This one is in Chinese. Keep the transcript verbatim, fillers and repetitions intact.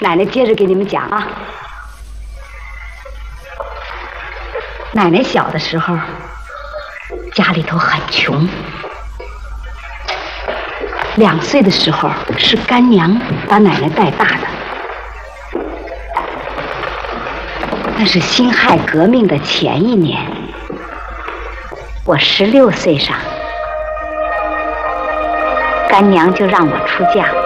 奶奶接着给你们讲啊。奶奶小的时候，家里头很穷。两岁的时候是干娘把奶奶带大的。那是辛亥革命的前一年，我十六岁上，干娘就让我出嫁。